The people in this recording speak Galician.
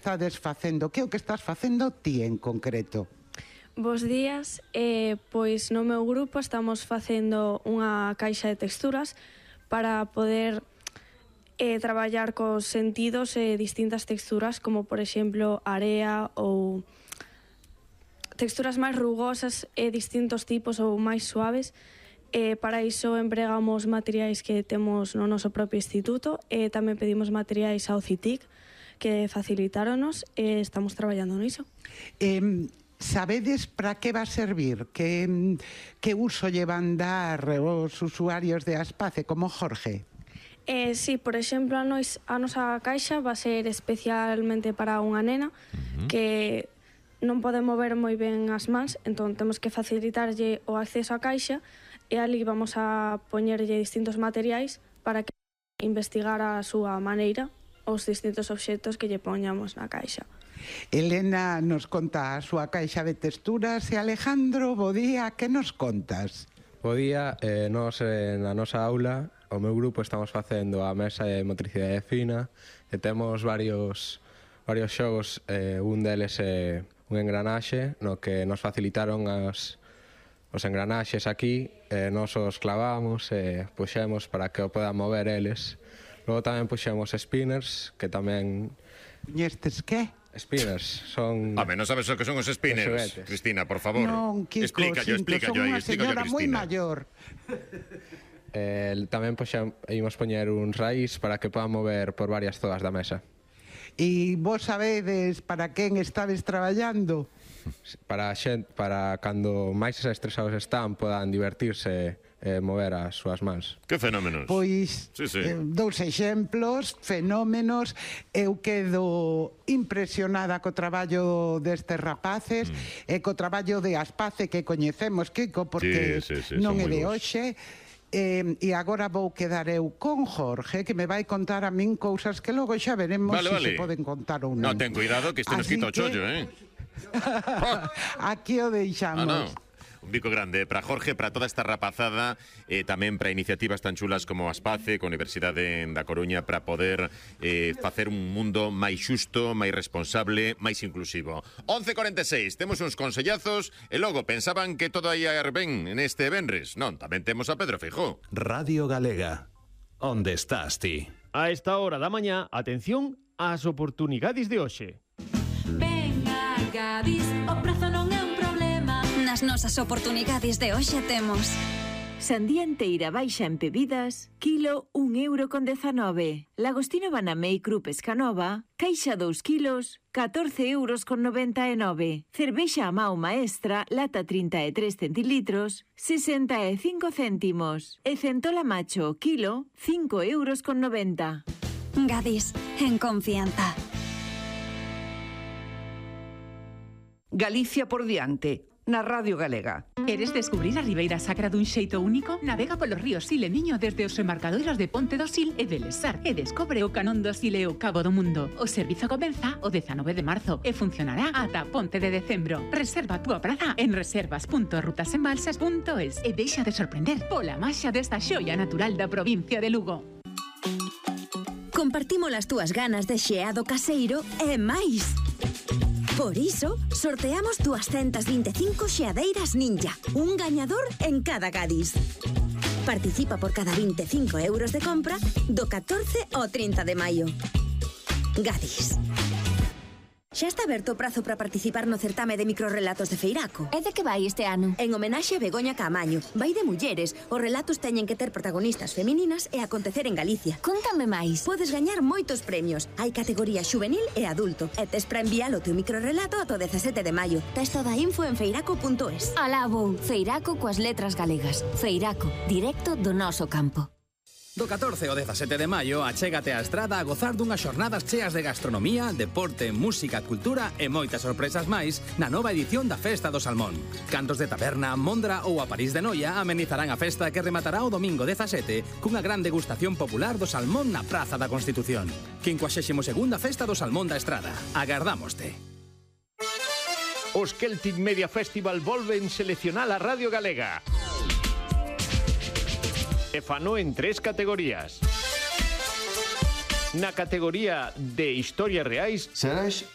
estades facendo? Que é o que estás facendo ti en concreto? Bos días, pois no meu grupo estamos facendo unha caixa de texturas para poder traballar cos sentidos e distintas texturas, como por exemplo area ou texturas máis rugosas e distintos tipos ou máis suaves. Para iso empregamos materiais que temos no noso propio instituto e tamén pedimos materiais ao CITIC que facilitáronos e estamos traballando niso. Sabedes para que va a servir? Que uso lle van dar os usuarios de Aspace, como Jorge? Sí, por exemplo, a nosa caixa va a ser especialmente para unha nena que non pode mover moi ben as mans, entón temos que facilitarlle o acceso á caixa e ali vamos a poñerlle distintos materiais para que investigar a súa maneira os distintos obxectos que lle poñamos na caixa. Elena nos conta a súa caixa de texturas e Alejandro, bo día, que nos contas? Bo día, nos na nosa aula, o meu grupo estamos facendo a mesa de motricidade fina e temos varios xogos, un deles é un engranaxe no que nos facilitaron os engranaxes aquí, nos os clavamos e puxemos para que o podan mover eles. Logo tamén puxemos spinners, que tamén... Estes que? Spinners son... Home, non sabes o que son os spinners, Cristina, por favor. Non, Kiko, explícallo son unha aí, señora moi Cristina. maior. Tamén ímos poñer uns raíz para que podan mover por varias zonas da mesa. E vos sabedes para quen estades traballando? Para cando máis estresados están podan divertirse e mover as súas mans. Que fenómenos. Pois, dous exemplos, fenómenos. Eu quedo impresionada co traballo destes rapaces e co traballo de Aspace que coñecemos, Kiko, porque non é de hoxe. E agora vou quedar eu con Jorge, que me vai contar a min cousas que logo xa veremos se poden contar ou non. Non, ten cuidado que este nos quita o chollo, Aquí o deixamos. Un bico grande para Jorge, para toda esta rapazada, tamén para iniciativas tan chulas como Aspace, con a Universidade da Coruña, para poder facer un mundo máis xusto, máis responsable, máis inclusivo. 11:46, temos uns consellazos e logo pensaban que todo ia ir ben neste venres. Non, tamén temos a Pedro Feijóo. Radio Galega, onde estás ti? A esta hora da mañá, atención ás oportunidades de hoxe. Venga, Gadis, o prazo non é un problema. Nas nosas oportunidades de hoxe temos sandía enteira baixa en bebidas, kilo 1,19 €. Lagostino Banamei Cru Pescanova, caixa 2 kilos, 14,99 €. Cervexa Amau Maestra, lata 33 centilitros, 65 céntimos. E Centola Macho, kilo, 5,90 €. Gadis, en confianza. Galicia por diante, na Radio Galega. Queres descubrir a Ribeira Sacra dun xeito único? Navega polos ríos Sil e Miño desde os embarcadoiros de Ponte do Sil e Belesar e descobre o Canón do Sil e o Cabo do Mundo. O servizo comeza o 19 de marzo e funcionará ata Ponte de Decembro. Reserva a túa praza en reservas.rutasembalsas.es e deixa de sorprender pola maxia desta xoia natural da provincia de Lugo. Compartimos as túas ganas de xeado caseiro e máis. Por iso, sorteamos 225 xeadeiras Ninja, un gañador en cada Gadis. Participa por cada 25 € de compra do 14 ao 30 de maio. Gadis. Xa está aberto o prazo para participar no certame de microrrelatos de Feiraco. E de que vai este ano? En homenaxe a Begoña Caamaño. Vai de mulleres. Os relatos teñen que ter protagonistas femininas e acontecer en Galicia. Contame máis. Podes gañar moitos premios. Hai categoría xuvenil e adulto. E tes para enviar o teu microrrelato ata o 17 de maio. Tes toda a info en feiraco.es. Alá vou. Feiraco coas letras galegas. Feiraco, directo do noso campo. Do 14 ao 17 de maio, achégate á Estrada a gozar dunhas xornadas cheas de gastronomía, deporte, música, cultura e moitas sorpresas máis na nova edición da Festa do Salmón. Cantos de taberna, Mondra ou a París de Noia amenizarán a festa que rematará o domingo 17 cunha gran degustación popular do salmón na Praza da Constitución. 52ª Festa do Salmón da Estrada. Agardámoste. Os Celtic Media Festival volven seleccionar a Radio Galega. E fano en 3 categorías. Na categoría de historias reais serás